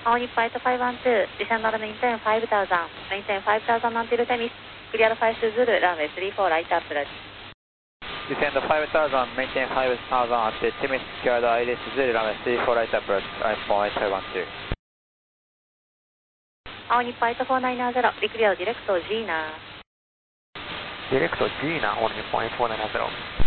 青日ファイト512、descend on maintain 5000, maintain 5000 until Temis, clear 5 Zulu, runway 34 right approach. Descend 5000, maintain 5000 until Temis, cleared ILS Zulu, runway 34 right approach, iPhone 8512. 青日ファイト4990、リクリアディレクト G な。 Direct Gina on Nippon 8490.